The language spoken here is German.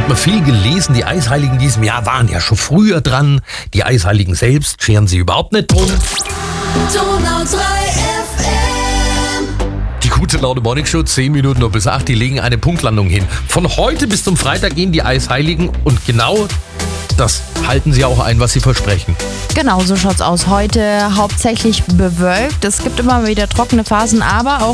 Hat man viel gelesen, die Eisheiligen in diesem Jahr waren ja schon früher dran. Die Eisheiligen selbst scheren sie überhaupt nicht drum. Donau 3 FM. Die gute Laune Morning Show, 10 Minuten noch bis 8, die legen eine Punktlandung hin. Von heute bis zum Freitag gehen die Eisheiligen und genau das halten sie auch ein, was sie versprechen. Genau, so schaut's aus. Heute hauptsächlich bewölkt. Es gibt immer wieder trockene Phasen, aber auch